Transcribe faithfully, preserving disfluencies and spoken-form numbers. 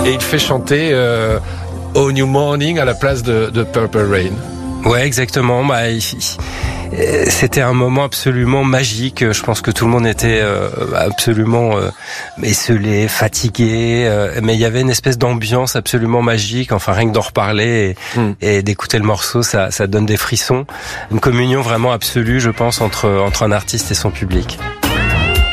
et il fait chanter euh, Oh New Morning à la place de, de Purple Rain. Ouais, exactement. Bah, il, c'était un moment absolument magique. Je pense que tout le monde était euh, absolument euh, esselé, fatigué, euh, mais il y avait une espèce d'ambiance absolument magique. Enfin, rien que d'en reparler et, mm. et d'écouter le morceau, ça, ça donne des frissons. Une communion vraiment absolue, je pense, entre entre un artiste et son public.